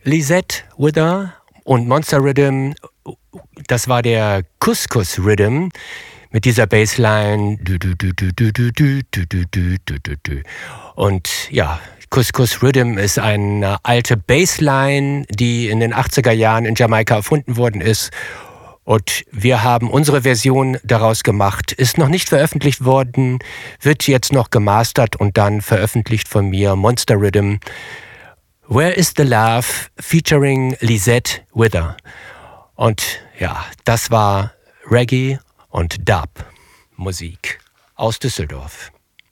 Lisette Wither und Monster Rhythm, das war der Couscous Rhythm mit dieser Bassline. Und ja, Couscous Rhythm ist eine alte Bassline, die in den 80er Jahren in Jamaika erfunden worden ist. Und wir haben unsere Version daraus gemacht, ist noch nicht veröffentlicht worden, wird jetzt noch gemastert und dann veröffentlicht von mir, Monster Rhythm. Where is the Love featuring Lisette Wither. Und ja, das war Reggae und Dub Musik aus Düsseldorf.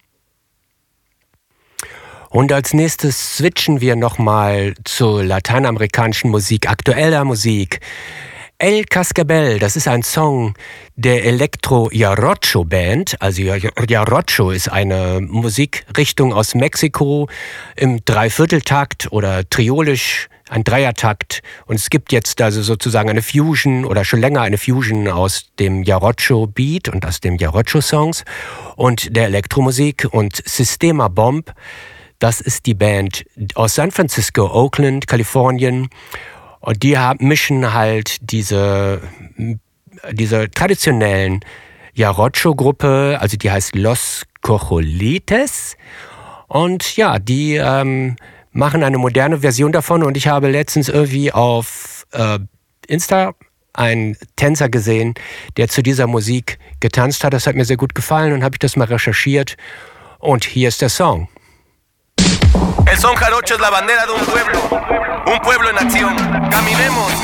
Und als nächstes switchen wir nochmal zur lateinamerikanischen Musik, aktueller Musik. El Cascabel, das ist ein Song der Electro-Jarocho-Band. Also Jarocho ist eine Musikrichtung aus Mexiko im Dreivierteltakt oder triolisch, ein Dreiertakt. Und es gibt jetzt also sozusagen eine Fusion oder schon länger eine Fusion aus dem Jarocho-Beat und aus dem Jarocho-Songs und der Elektromusik. Und Sistema Bomb, das ist die Band aus San Francisco, Oakland, Kalifornien. Und die mischen halt diese traditionellen Jarocho-Gruppe, also die heißt Los Cojolites. Und ja, die machen eine moderne Version davon. Und ich habe letztens irgendwie auf Insta einen Tänzer gesehen, der zu dieser Musik getanzt hat. Das hat mir sehr gut gefallen und habe ich das mal recherchiert. Und hier ist der Song. El son jarocho es la bandera de un pueblo en acción. Caminemos.